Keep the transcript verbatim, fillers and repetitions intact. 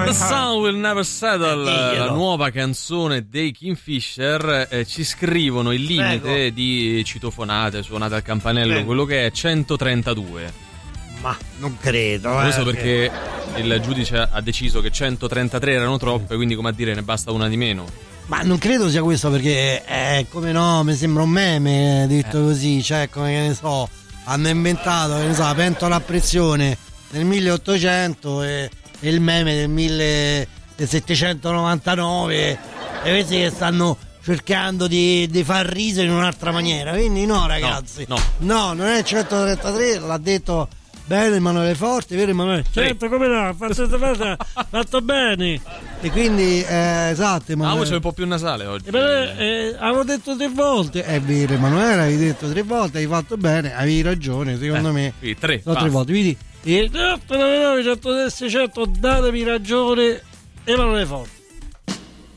The Sun Will Never Settle, eh, la nuova canzone dei Kingfisher, eh, ci scrivono il limite Prego. di citofonate, suonate al campanello, Prego. quello che è centotrentadue. Ma non credo. Questo eh, perché il giudice ha deciso che centotrentatré erano troppe, quindi come a dire ne basta una di meno. Ma non credo sia questo perché, eh, come no, mi sembra un meme detto Eh. così, cioè come che ne so, hanno inventato, che ne so, la pentola a pressione nel milleottocento e, e il meme del millesettecentonovantanove e questi che stanno cercando di, di far ridere in un'altra maniera, quindi no ragazzi, no. no non è centotrentatré, l'ha detto bene Emanuele Forti, vero Emanuele? Certo, come no, fatto, fatto, fatto bene. E quindi, eh, esatto, Ah, Emanuele. voce un po' più nasale oggi. Eh, però, eh, avevo detto tre volte, è vero Emanuele, avevi detto tre volte, hai fatto bene, avevi ragione, secondo Eh, me. sì, tre, Sono tre basta. volte, quindi, e, no, seicento, datemi ragione, Emanuele Forti.